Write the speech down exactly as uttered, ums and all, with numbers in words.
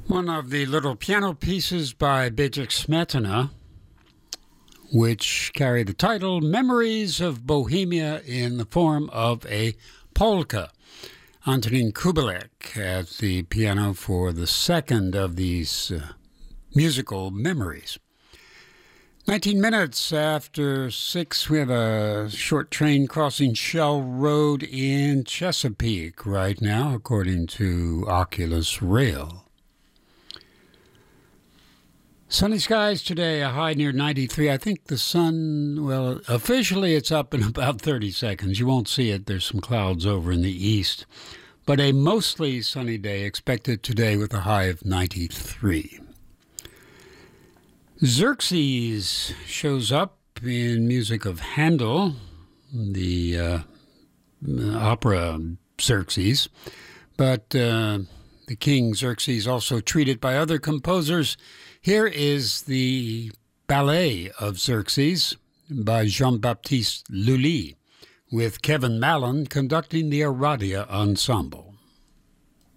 One of the little piano pieces by Bedřich Smetana, which carry the title Memories of Bohemia in the form of a polka. Antonín Kubelek at the piano for the second of these uh, musical memories. nineteen minutes after six, we have a short train crossing Shell Road in Chesapeake right now, according to Oculus Rail. Sunny skies today, a high near ninety-three. I think the sun, well, officially it's up in about thirty seconds. You won't see it. There's some clouds over in the east. But a mostly sunny day expected today with a high of ninety-three. Xerxes shows up in music of Handel, the uh, opera Xerxes. But uh, the king Xerxes also treated by other composers. Here is the Ballet of Xerxes by Jean-Baptiste Lully, with Kevin Mallon conducting the Aradia Ensemble.